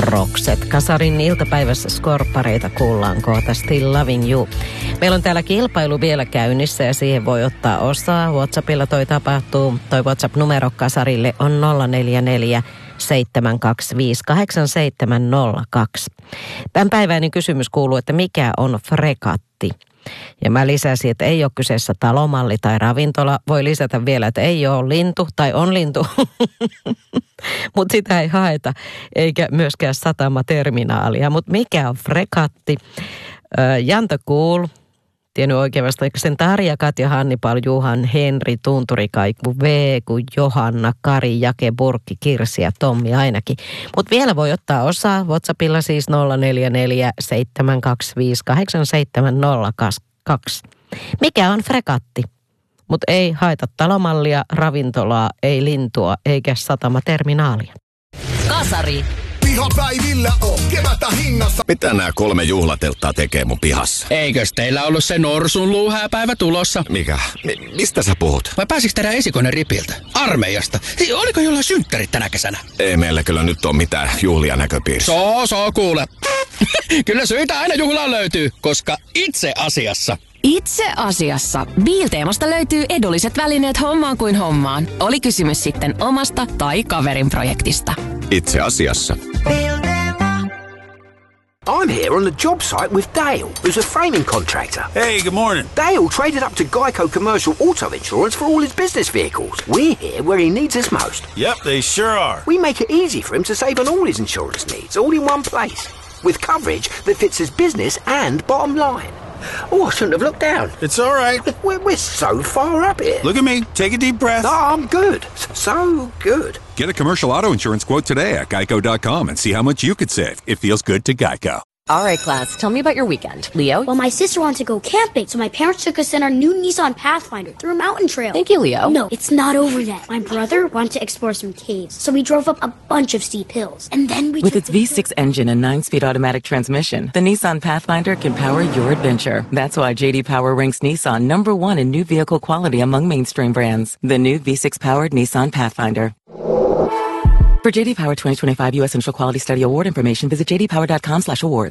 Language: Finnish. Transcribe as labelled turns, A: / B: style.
A: Roxette. Kasarin iltapäivässä skorppareita kuullaan kohta Still Loving You. Meillä on täällä kilpailu vielä käynnissä ja siihen voi ottaa osaa. WhatsAppilla toi tapahtuu. Toi WhatsApp-numero Kasarille on 044 725 8702. Tämänpäiväinen kysymys kuuluu, että mikä on frekatti? Ja mä lisäsin, että ei ole kyseessä talomalli tai ravintola. Voi lisätä vielä, että ei ole lintu tai on lintu, mutta sitä ei haeta, eikä myöskään satamaterminaalia. Mutta mikä on frekatti? Janto Kuul, tiennyt oikein vasta, sen Tarja, Katja, Hannibal, Juhan, Henri, Tunturi, Kaiku, Veeku, Johanna, Kari, Jake, Burkki, Kirsi ja Tommi ainakin. Mutta vielä voi ottaa osaa. WhatsAppilla siis 044 725 8702. Mikä on frekatti? Mutta ei haeta talomallia, ravintolaa, ei lintua eikä satamaterminaalia.
B: Kasari.
C: Pihapäivillä on kevättä hinnassa.
D: Mitä nämä 3 juhlatelttaa tekee mun pihassa?
E: Eikös teillä ollut se norsun luuhääpäivä tulossa?
D: Mikä? Mistä sä puhut?
E: Vai pääsikö teidän esikoinen ripiltä? Armeijasta? Oliko jollain synttärit tänä kesänä?
D: Ei meillä kyllä nyt ole mitään juhlia näköpiirissä.
E: Kuule. Kyllä syitä aina juhlaan löytyy, koska itse asiassa
B: Bilteemasta löytyy edulliset välineet hommaan kuin hommaan. Oli kysymys sitten omasta tai kaverin projektista.
D: Itse asiassa.
F: I'm here on the job site with Dale, who's a framing contractor.
G: Hey, good morning.
F: Dale traded up to Geico Commercial Auto Insurance for all his business vehicles. We're here where he needs us most.
G: Yep, they sure are.
F: We make it easy for him to save on all his insurance needs, all in one place, with coverage that fits his business and bottom line. Oh, I shouldn't have looked down.
G: It's all right.
F: We're so far up here.
G: Look at me. Take a deep breath.
F: No, I'm good. So good.
H: Get a commercial auto insurance quote today at geico.com and see how much you could save. It feels good to Geico.
B: All right, class, tell me about your weekend. Leo?
I: Well, my sister wanted to go camping, so my parents took us in our new Nissan Pathfinder through a mountain trail.
B: Thank you, Leo.
I: No, it's not over yet. My brother wanted to explore some caves, so we drove up a bunch of steep hills. And then we
J: With its V6 engine and 9-speed automatic transmission, the Nissan Pathfinder can power your adventure. That's why J.D. Power ranks Nissan #1 in new vehicle quality among mainstream brands. The new V6-powered Nissan Pathfinder. For J.D. Power 2025 U.S. Central Quality Study Award information, visit jdpower.com/awards.